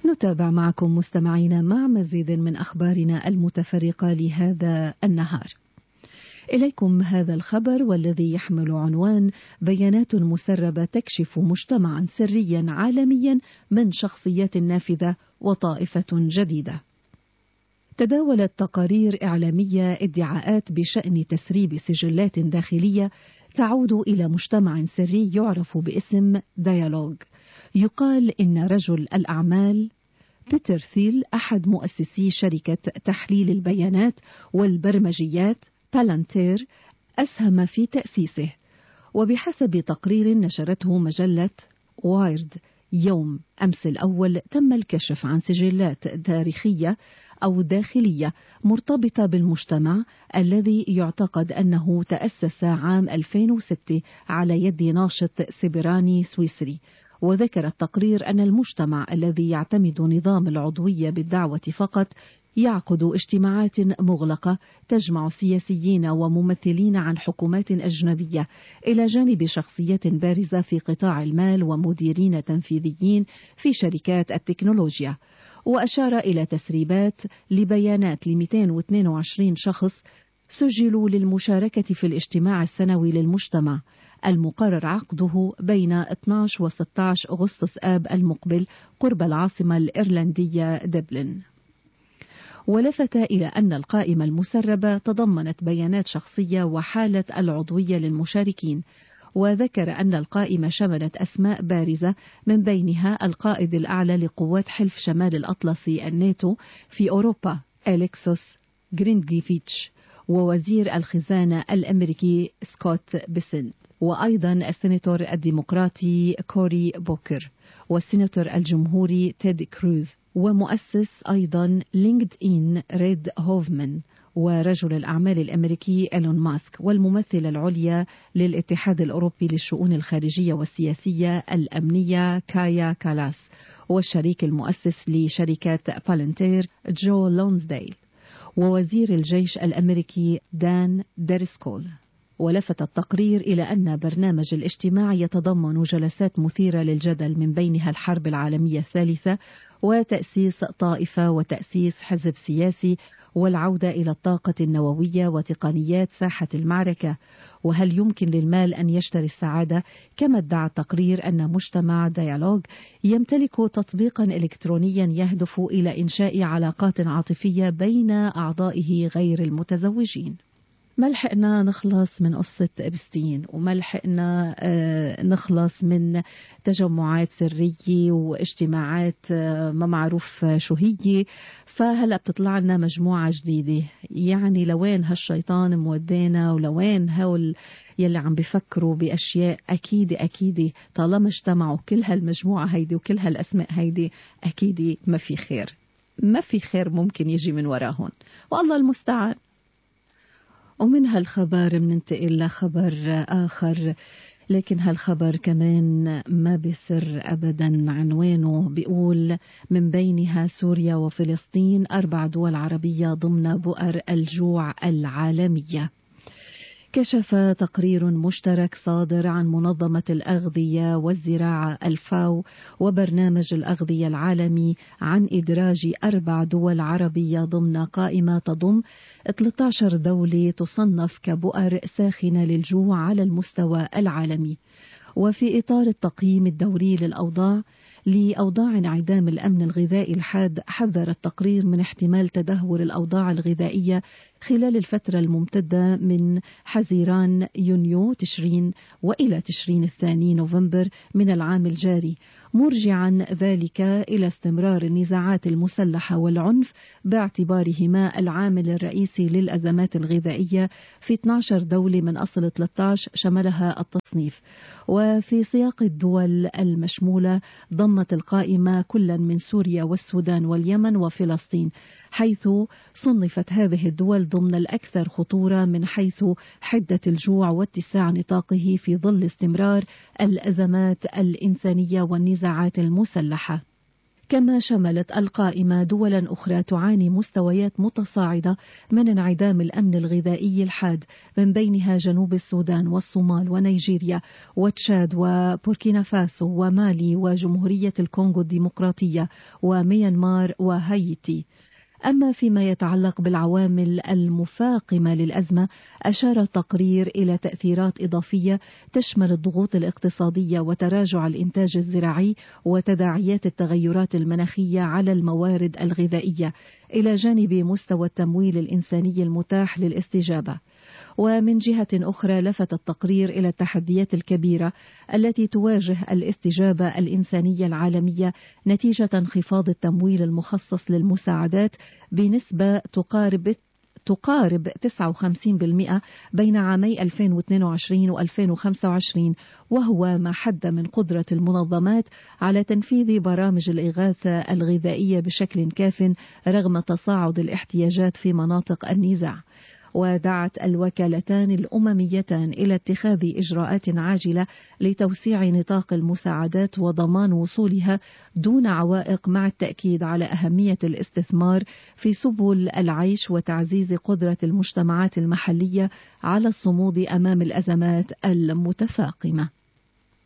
نتابع معكم مستمعينا مع مزيد من أخبارنا المتفرقة لهذا النهار. إليكم هذا الخبر والذي يحمل عنوان: بيانات مسربة تكشف مجتمعا سريا عالميا من شخصيات نافذة وطائفة جديدة. تداولت تقارير إعلامية ادعاءات بشأن تسريب سجلات داخلية تعود إلى مجتمع سري يعرف باسم ديالوج. يقال إن رجل الأعمال بيتر ثيل أحد مؤسسي شركة تحليل البيانات والبرمجيات بالانتير أسهم في تأسيسه. وبحسب تقرير نشرته مجلة وايرد يوم أمس الأول، تم الكشف عن سجلات تاريخية أو داخلية مرتبطة بالمجتمع الذي يعتقد أنه تأسس عام 2006 على يد ناشط سيبراني سويسري. وذكر التقرير أن المجتمع الذي يعتمد نظام العضوية بالدعوة فقط يعقد اجتماعات مغلقة تجمع سياسيين وممثلين عن حكومات أجنبية إلى جانب شخصيات بارزة في قطاع المال ومديرين تنفيذيين في شركات التكنولوجيا. وأشار إلى تسريبات لبيانات ل 222 شخص سجلوا للمشاركة في الاجتماع السنوي للمجتمع المقرر عقده بين 12 و 16 أغسطس آب المقبل قرب العاصمة الإيرلندية دبلن. ولفت إلى أن القائمة المسربة تضمنت بيانات شخصية وحالة العضوية للمشاركين. وذكر أن القائمة شملت أسماء بارزة من بينها القائد الأعلى لقوات حلف شمال الأطلسي الناتو في أوروبا أليكسوس غرينجيفيتش، ووزير الخزانة الأمريكي سكوت بيسنت، وأيضا السيناتور الديمقراطي كوري بوكر، والسيناتور الجمهوري تيد كروز، ومؤسس أيضا لينكد إن ريد هوفمان، ورجل الأعمال الأمريكي إيلون ماسك، والممثلة العليا للاتحاد الأوروبي للشؤون الخارجية والسياسية الأمنية كايا كالاس، والشريك المؤسس لشركة بالانتير جو لونزديل، ووزير الجيش الأمريكي دان ديرسكول. ولفت التقرير إلى أن برنامج الاجتماع يتضمن جلسات مثيرة للجدل من بينها الحرب العالمية الثالثة وتأسيس طائفة وتأسيس حزب سياسي والعودة إلى الطاقة النووية وتقنيات ساحة المعركة. وهل يمكن للمال أن يشتري السعادة؟ كما ادعى التقرير أن مجتمع ديالوج يمتلك تطبيقا إلكترونيا يهدف إلى إنشاء علاقات عاطفية بين أعضائه غير المتزوجين. ملحقنا نخلص من قصة إبستين، وملحقنا نخلص من تجمعات سرية واجتماعات ما معروف شو هي. فهلأ بتطلع لنا مجموعة جديدة. يعني لوين هالشيطان مودينا، ولوين هول يلي عم بفكروا بأشياء أكيد طالما اجتمعوا كل هالمجموعة هيدي وكل هالأسماء هيدي أكيد ما في خير ممكن يجي من وراهن، والله المستعان. ومن هالخبر مننتقل لخبر آخر، لكن هالخبر كمان ما بسر أبدا. عنوانه بيقول: من بينها سوريا وفلسطين 4 دول عربية ضمن بؤر الجوع العالمية. كشف تقرير مشترك صادر عن منظمة الأغذية والزراعة الفاو وبرنامج الأغذية العالمي عن إدراج 4 دول عربية ضمن قائمة تضم 13 دولة تصنف كبؤر ساخنة للجوع على المستوى العالمي. وفي إطار التقييم الدوري لأوضاع انعدام الأمن الغذائي الحاد، حذر التقرير من احتمال تدهور الأوضاع الغذائية خلال الفترة الممتدة من حزيران يونيو تشرين وإلى تشرين الثاني نوفمبر من العام الجاري، مرجعا ذلك إلى استمرار النزاعات المسلحة والعنف باعتبارهما العامل الرئيسي للأزمات الغذائية في 12 دولة من أصل 13 شملها التصنيف. وفي سياق الدول المشمولة ضمت القائمة كلا من سوريا والسودان واليمن وفلسطين، حيث صنفت هذه الدول ضمن الأكثر خطورة من حيث حدة الجوع واتساع نطاقه في ظل استمرار الأزمات الإنسانية والنزاعات المسلحة. كما شملت القائمة دولا أخرى تعاني مستويات متصاعدة من انعدام الأمن الغذائي الحاد، من بينها جنوب السودان والصومال ونيجيريا وتشاد وبوركينا فاسو ومالي وجمهورية الكونغو الديمقراطية وميانمار وهايتي. أما فيما يتعلق بالعوامل المفاقمة للأزمة، أشار التقرير إلى تأثيرات إضافية تشمل الضغوط الاقتصادية وتراجع الإنتاج الزراعي وتداعيات التغيرات المناخية على الموارد الغذائية، إلى جانب مستوى التمويل الإنساني المتاح للاستجابة. ومن جهة أخرى لفت التقرير إلى التحديات الكبيرة التي تواجه الاستجابة الإنسانية العالمية نتيجة انخفاض التمويل المخصص للمساعدات بنسبة تقارب 59% بين عامي 2022 و 2025، وهو ما حد من قدرة المنظمات على تنفيذ برامج الإغاثة الغذائية بشكل كاف رغم تصاعد الاحتياجات في مناطق النزاع. ودعت الوكالتان الأمميتان إلى اتخاذ إجراءات عاجلة لتوسيع نطاق المساعدات وضمان وصولها دون عوائق، مع التأكيد على أهمية الاستثمار في سبل العيش وتعزيز قدرة المجتمعات المحلية على الصمود أمام الأزمات المتفاقمة.